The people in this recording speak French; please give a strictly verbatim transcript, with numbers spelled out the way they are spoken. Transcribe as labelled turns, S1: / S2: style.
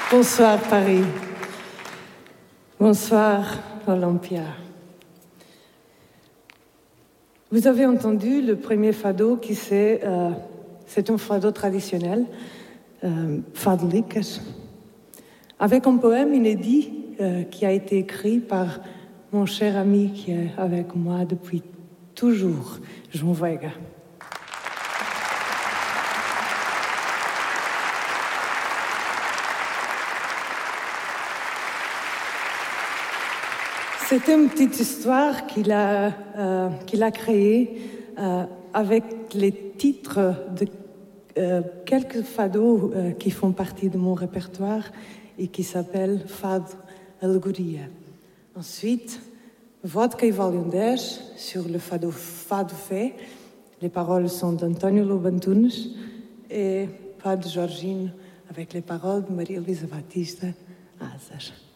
S1: Bonsoir Paris. Bonsoir Olympia. Vous avez entendu le premier fado qui c'est, euh, c'est un fado traditionnel, euh, fadeliques, avec un poème inédit euh, qui a été écrit par mon cher ami qui est avec moi depuis toujours, João Veiga. C'est une petite histoire qu'il a, euh, qu'il a créée euh, avec les titres de euh, quelques fados euh, qui font partie de mon répertoire et qui s'appellent Fado Alegoria. Ensuite, Vodka e Valendez sur le fado Fado Fé. Les paroles sont d'António Lobantunes et Fado Jorginho avec les paroles de Maria Luísa Batista Azar.